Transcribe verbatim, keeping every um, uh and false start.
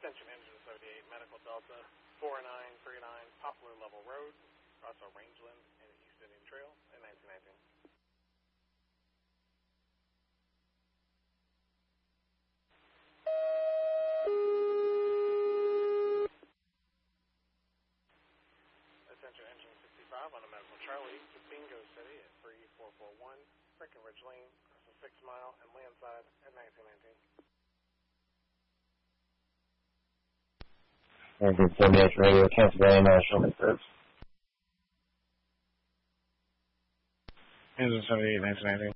Attention Engine seventy-eight, Medical Delta, four nine three nine, Poplar Level Road, across our Rangeland and East Indian Trail in nineteen nineteen. Attention Engine sixty-five on a Medical Charlie to Bingo City at three four four one, Breckenridge Lane, across a six mile and landside at nineteen nineteen. nineteen seventy-eight Radio, Kansas City National Reserve. Engine seventy-eight, nineteen ninety.